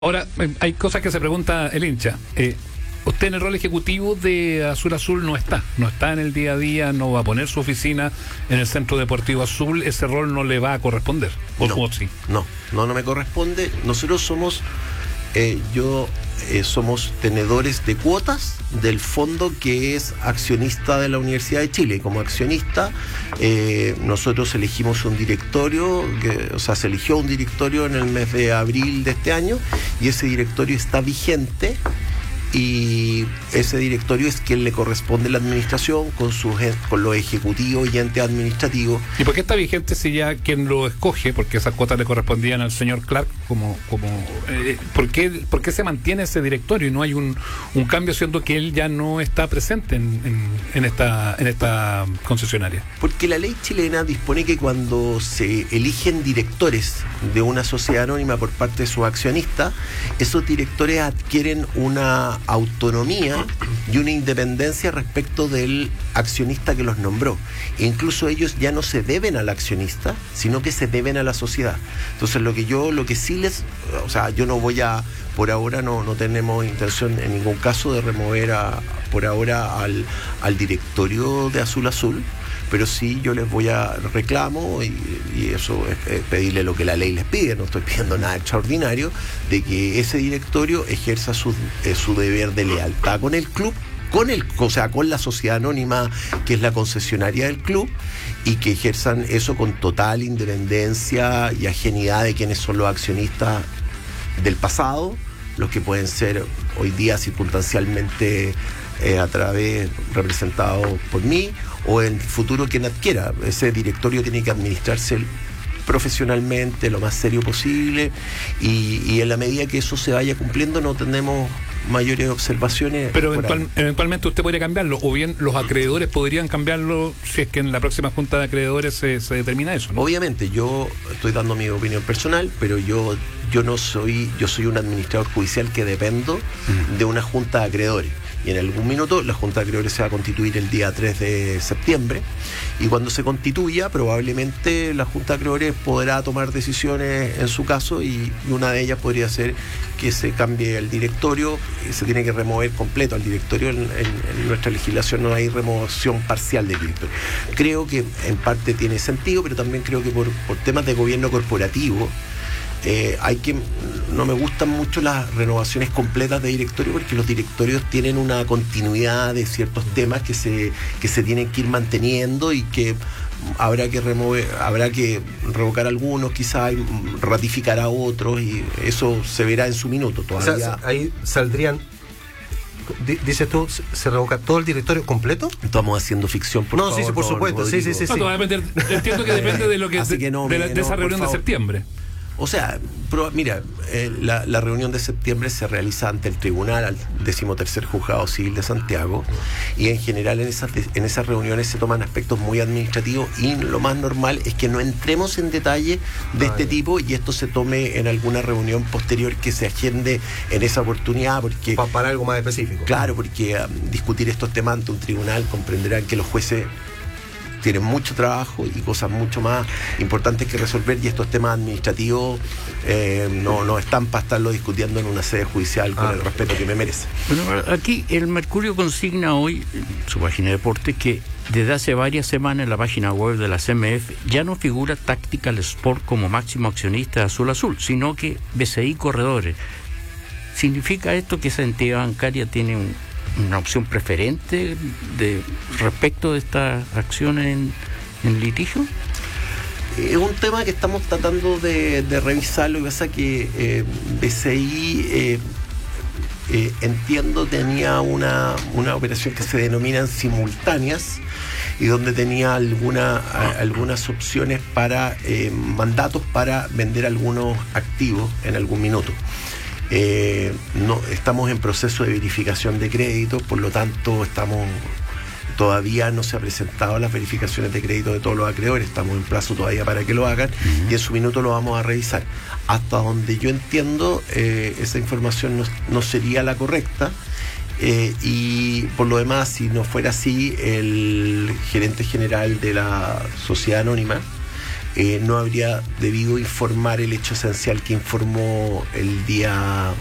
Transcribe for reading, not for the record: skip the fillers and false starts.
Ahora, hay cosas que se pregunta el hincha. Usted en el rol ejecutivo de Azul Azul no está en el día a día, no va a poner su oficina en el Centro Deportivo Azul, ese rol no le va a corresponder. No, sí? no me corresponde. Nosotros somos, somos tenedores de cuotas del fondo que es accionista de la Universidad de Chile. Como accionista, nosotros elegimos un directorio, se eligió un directorio en el mes de abril de este año y ese directorio está vigente. Y ese directorio es quien le corresponde la administración con los ejecutivos y entes administrativos. ¿Y por qué está vigente si ya quien lo escoge, porque esas cuotas le correspondían al señor Clark, ¿por qué se mantiene ese directorio y no hay un cambio, siendo que él ya no está presente en esta concesionaria? Porque la ley chilena dispone que cuando se eligen directores de una sociedad anónima por parte de sus accionistas, esos directores adquieren una autonomía y una independencia respecto del accionista que los nombró. E incluso ellos ya no se deben al accionista, sino que se deben a la sociedad. Entonces yo no voy a, por ahora no tenemos intención en ningún caso de remover por ahora al directorio de Azul Azul, pero sí yo les voy a reclamo y eso es pedirle lo que la ley les pide, no estoy pidiendo nada extraordinario, de que ese directorio ejerza su deber de lealtad con el club, con la sociedad anónima que es la concesionaria del club, y que ejerzan eso con total independencia y ajenidad de quienes son los accionistas del pasado, los que pueden ser hoy día circunstancialmente representados por mí, o en el futuro quien adquiera. Ese directorio tiene que administrarse profesionalmente, lo más serio posible, y en la medida que eso se vaya cumpliendo no tenemos mayores observaciones. Pero eventualmente usted podría cambiarlo, o bien los acreedores podrían cambiarlo si es que en la próxima junta de acreedores se determina eso, ¿no? Obviamente, yo estoy dando mi opinión personal, pero yo soy un administrador judicial que dependo de una junta de acreedores. Y en algún minuto la Junta de Acreedores se va a constituir el día 3 de septiembre, y cuando se constituya probablemente la Junta de Acreedores podrá tomar decisiones en su caso, y una de ellas podría ser que se cambie el directorio, y se tiene que remover completo al directorio. En nuestra legislación no hay remoción parcial del directorio. Creo que en parte tiene sentido, pero también creo que por temas de gobierno corporativo, no me gustan mucho las renovaciones completas de directorio, porque los directorios tienen una continuidad de ciertos temas que se tienen que ir manteniendo, y que habrá que revocar algunos, quizás ratificar a otros, y eso se verá en su minuto todavía. O sea, ahí saldrían. Dices tú, ¿se revoca todo el directorio completo? Estamos haciendo ficción, por favor. Sí, por supuesto. Sí. No, va a depender, entiendo que depende de lo que de esa reunión de septiembre. O sea, mira, la reunión de septiembre se realiza ante el tribunal, al 13º Juzgado Civil de Santiago, y en general en esas reuniones se toman aspectos muy administrativos, y lo más normal es que no entremos en detalle de este tipo, y esto se tome en alguna reunión posterior que se agende en esa oportunidad, porque para algo más específico. Claro, porque discutir estos temas ante un tribunal, comprenderán que los jueces tienen mucho trabajo y cosas mucho más importantes que resolver, y estos temas administrativos no están para estarlo discutiendo en una sede judicial con el respeto que me merece. Bueno, aquí el Mercurio consigna hoy en su página de deporte que desde hace varias semanas en la página web de la CMF ya no figura Tactical Sport como máximo accionista de Azul Azul, sino que BCI Corredores. ¿Significa esto que esa entidad bancaria tiene una opción preferente respecto de estas acciones en litigio? Es un tema que estamos tratando de revisar. Lo que pasa es que BCI, entiendo, tenía una operación que se denominan simultáneas, y donde tenía algunas opciones para mandatos para vender algunos activos en algún minuto. No estamos en proceso de verificación de créditos, por lo tanto todavía no se han presentado las verificaciones de crédito de todos los acreedores, estamos en plazo todavía para que lo hagan, y en su minuto lo vamos a revisar. Hasta donde yo entiendo, esa información no sería la correcta, y por lo demás, si no fuera así, el gerente general de la sociedad anónima no habría debido informar el hecho esencial que informó el día